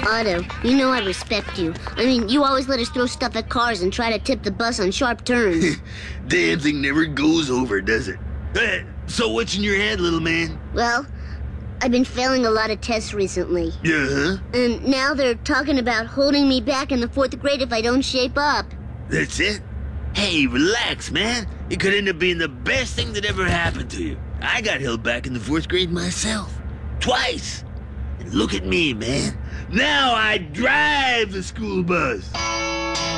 Otto, you know I respect you. I mean, you always let us throw stuff at cars and try to tip the bus on sharp turns. Damn thing never goes over, does it? So what's in your head, little man? Well, I've been failing a lot of tests recently. Uh-huh. And now they're talking about holding me back in the 4th grade if I don't shape up. That's it? Hey, relax, man. It could end up being the best thing that ever happened to you. I got held back in the 4th grade myself. Twice. And look at me, man. Now I drive the school bus.